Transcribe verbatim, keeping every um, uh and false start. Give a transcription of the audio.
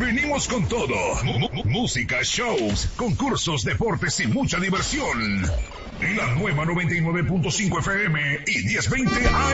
venimos con todo. M- m- música, shows, concursos, deportes y mucha diversión. La nueva noventa y nueve punto cinco F M y diez veinte A M.